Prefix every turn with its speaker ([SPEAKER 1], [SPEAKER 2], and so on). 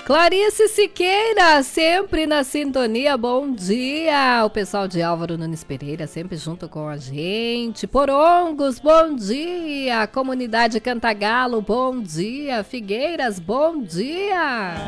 [SPEAKER 1] Clarice Siqueira, sempre na sintonia, bom dia. O pessoal de Álvaro Nunes Pereira, sempre junto com a gente. Porongos, bom dia. Comunidade Cantagalo, bom dia. Figueiras, bom dia.